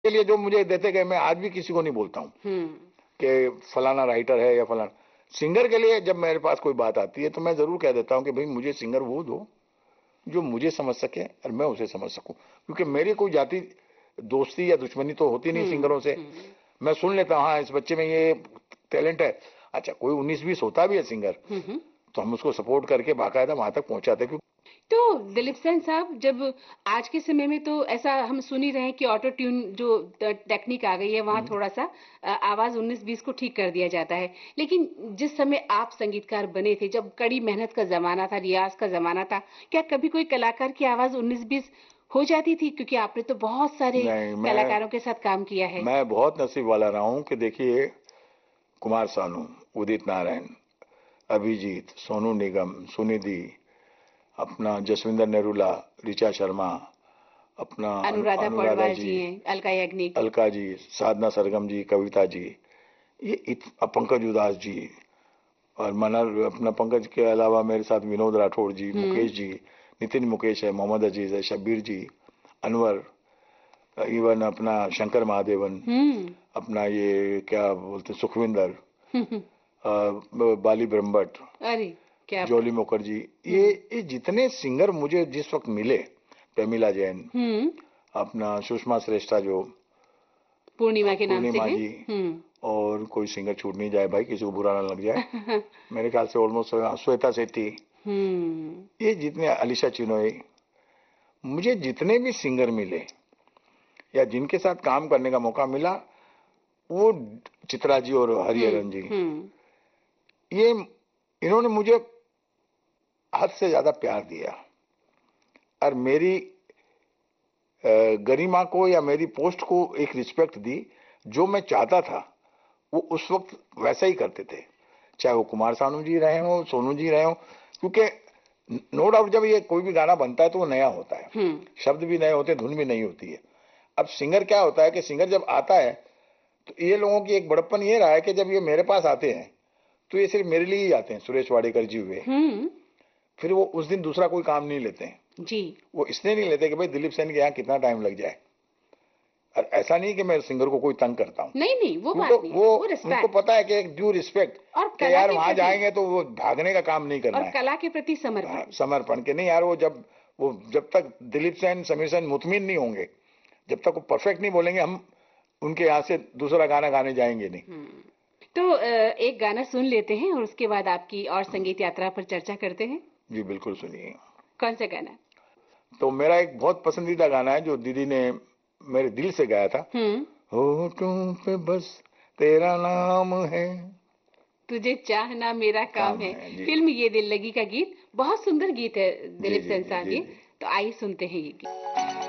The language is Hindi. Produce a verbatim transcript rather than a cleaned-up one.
के लिए जो मुझे देते गए, मैं आज भी किसी को नहीं बोलता हूँ कि फलाना राइटर है या फलाना। सिंगर के लिए जब मेरे पास कोई बात आती है तो मैं जरूर कह देता हूँ कि भाई मुझे सिंगर वो दो जो मुझे समझ सके और मैं उसे समझ सकूं, क्योंकि मेरी कोई जाति दोस्ती या दुश्मनी तो होती नहीं सिंगरों से। मैं सुन लेता हूँ, हाँ इस बच्चे में ये टैलेंट है, अच्छा कोई उन्नीस बीस होता भी है सिंगर तो हम उसको सपोर्ट करके बाकायदा वहां तक पहुंचाते। क्योंकि तो दिलीप सेन साहब, जब आज के समय में तो ऐसा हम सुन ही रहे हैं कि ऑटो ट्यून जो टेक्निक आ गई है वहां थोड़ा सा आवाज उन्नीस बीस को ठीक कर दिया जाता है, लेकिन जिस समय आप संगीतकार बने थे, जब कड़ी मेहनत का जमाना था, रियाज का जमाना था, क्या कभी कोई कलाकार की आवाज उन्नीस बीस हो जाती थी? क्योंकि आपने तो बहुत सारे कलाकारों के साथ काम किया है। मैं बहुत नसीब वाला रहा हूँ कि देखिए कुमार सानू, उदित नारायण, अभिजीत, सोनू निगम, सुनिधि, अपना जसविंदर नेरुला, ऋचा शर्मा, अपना अनुराधा, अनुराधा जी, जी अलका याग्निक, अलका जी, साधना सरगम जी, कविता जी, ये पंकज उदास जी, और मनर अपना पंकज के अलावा मेरे साथ विनोद राठौड़ जी, मुकेश जी, नितिन मुकेश है, मोहम्मद अजीज है, शब्बीर जी, अनवर, इवन अपना शंकर महादेवन, अपना ये क्या बोलते सुखविंदर, बाली ब्रह्मभट्ट, अरे क्या जोली मुखर्जी, ये ये जितने सिंगर मुझे जिस वक्त मिले, प्रेमिला जैन, अपना सुषमा श्रेष्ठा जो पूर्णिमा के नाम से पूर्णिमा जी, और कोई सिंगर छूट नहीं जाए भाई, किसी को बुरा ना लग जाए मेरे ख्याल से ऑलमोस्ट श्वेता सेठी, ये जितने, अलीशा चिनोय, मुझे जितने भी सिंगर मिले या जिनके साथ काम करने का मौका मिला, वो चित्रा जी और हरिहरन जी, ये इन्होंने मुझे हद से ज्यादा प्यार दिया और मेरी गरिमा को या मेरी पोस्ट को एक रिस्पेक्ट दी। जो मैं चाहता था वो उस वक्त वैसा ही करते थे, चाहे वो कुमार सानू जी रहे हो, सोनू जी रहे हो, क्योंकि नो डाउट जब ये कोई भी गाना बनता है तो वो नया होता है, शब्द भी नए होते हैं, धुन भी नई होती है। अब सिंगर क्या होता है कि सिंगर जब आता है तो ये लोगों की एक बड़प्पन ये रहा है कि जब ये मेरे पास आते हैं तो ये सिर्फ मेरे लिए ही आते हैं, सुरेश वाडेकर जी हुए, फिर वो उस दिन दूसरा कोई काम नहीं लेते हैं जी। वो इसलिए नहीं लेते कि भाई दिलीप सेन के यहाँ कितना टाइम लग जाए। और ऐसा नहीं कि मैं सिंगर को कोई तंग करता हूँ, नहीं नहीं वो बात नहीं, वो, वो उनको पता है कि एक ड्यू रिस्पेक्ट, और यार वहां जाएंगे तो वो भागने का काम नहीं करना और है, कला के प्रति समर्पण, समर्पण के नहीं यार। वो जब वो जब तक दिलीप सेन, समीर सेन मुतमिन नहीं होंगे, जब तक वो परफेक्ट नहीं बोलेंगे, हम उनके यहाँ से दूसरा गाना गाने जाएंगे नहीं। तो एक गाना सुन लेते हैं और उसके बाद आपकी और संगीत यात्रा पर चर्चा करते हैं। जी बिल्कुल, सुनिए। कौन सा गाना? तो मेरा एक बहुत पसंदीदा गाना है जो दीदी ने मेरे दिल से गाया था, होठों पे बस तेरा नाम है, तुझे चाहना मेरा काम, काम है, है फिल्म ये दिल लगी का गीत, बहुत सुंदर गीत है दिलीप सेन साहब, ये तो आइए सुनते हैं ये गीत।